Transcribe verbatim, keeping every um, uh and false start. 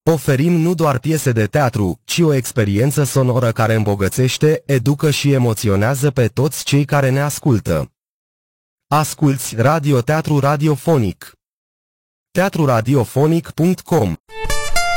Oferim nu doar piese de teatru, ci o experiență sonoră care îmbogățește, educă și emoționează pe toți cei care ne ascultă. Asculți radioteatru radiofonic. teatru radiofonic punct com